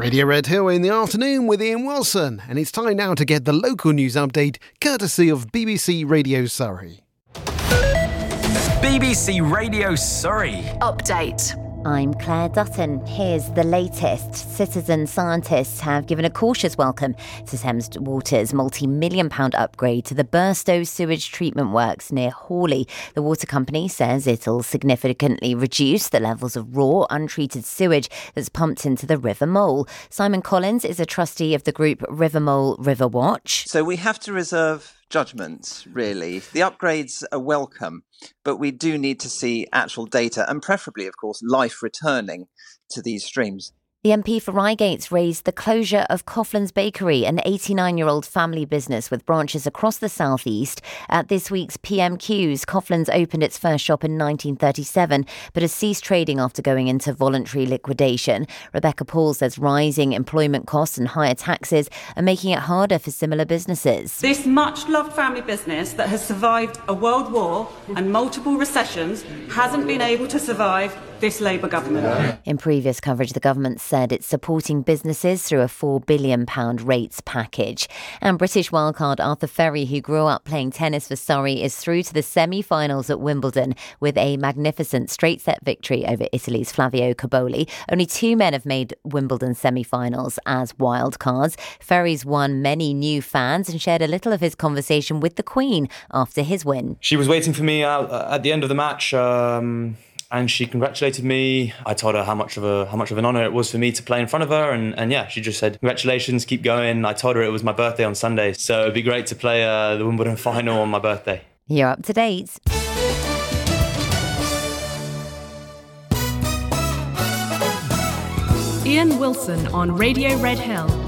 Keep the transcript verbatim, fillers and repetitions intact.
Radio Red Hill in the afternoon with Ian Wilson, and it's time now to get the local news update courtesy of B B C Radio Surrey. B B C Radio Surrey. Update. I'm Claire Dutton. Here's the latest. Citizen scientists have given a cautious welcome to Thames Water's multi-million pound upgrade to the Burstow sewage treatment works near Hawley. The water company says it'll significantly reduce the levels of raw, untreated sewage that's pumped into the River Mole. Simon Collins is a trustee of the group River Mole River Watch. So we have to reserve judgment, really. The upgrades are welcome, but we do need to see actual data and preferably, of course, life returning to these streams. The M P for Reigate raised the closure of Coughlan's Bakery, an eighty-nine-year-old family business with branches across the southeast. At this week's P M Qs, Coughlan's opened its first shop in nineteen thirty-seven, but has ceased trading after going into voluntary liquidation. Rebecca Paul says rising employment costs and higher taxes are making it harder for similar businesses. This much-loved family business that has survived a world war and multiple recessions hasn't been able to survive this Labour government. In previous coverage, the government said it's supporting businesses through a four billion pounds rates package. And British wildcard Arthur Ferry, who grew up playing tennis for Surrey, is through to the semi-finals at Wimbledon with a magnificent straight-set victory over Italy's Flavio Cobolli. Only two men have made Wimbledon semi-finals as wildcards. Ferry's won many new fans and shared a little of his conversation with the Queen after his win. She was waiting for me out at the end of the match. Um... And she congratulated me. I told her how much of a how much of an honour it was for me to play in front of her, and, and yeah, she just said congratulations, keep going. I told her it was my birthday on Sunday, so it'd be great to play uh, the Wimbledon final on my birthday. You're up to date. Ian Wilson on Radio Red Hill.